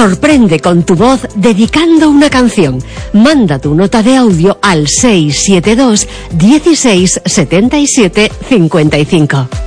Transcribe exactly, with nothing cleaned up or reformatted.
Sorprende con tu voz dedicando una canción. Manda tu nota de audio al seis siete dos, dieciséis, setenta y siete, cincuenta y cinco.